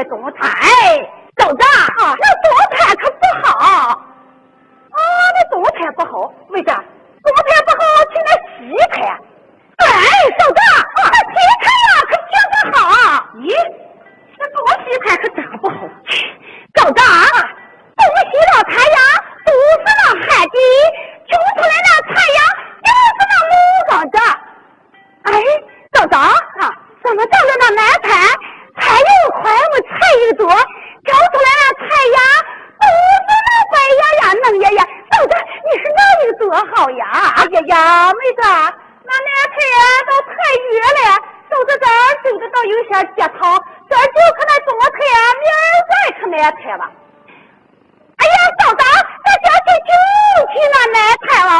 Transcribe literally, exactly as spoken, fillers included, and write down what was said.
那中菜。嫂子啊，那中菜可不好啊，那中菜不好，为啥？中菜不好，去那西菜。哎，嫂子啊，那西菜呀可绝对好。咦，那东西菜可咋不好？嫂子啊，东西那菜呀都是那海底种出来那菜呀，就是那木缸子。哎，嫂子啊，咱们长的那南菜，菜又宽，我菜又多，长出来那菜呀都是那白呀呀嫩呀呀。嫂子，你是哪有多好呀？哎呀呀，妹子，那南菜呀都太远了，嫂子这儿走得到有些街头，这儿就可那中菜呀，明儿再可南菜了。哎呀，嫂子，咱家去就去那南菜了。